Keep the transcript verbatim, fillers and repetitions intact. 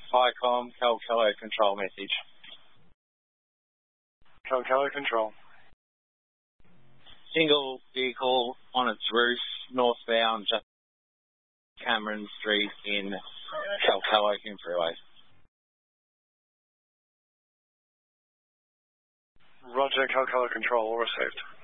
Hi-Com, Calcalo control message. Calcalo control. Single vehicle on its roof, northbound, just Cameron Street in Calcalo Freeway. Roger, Calcalo control, all received.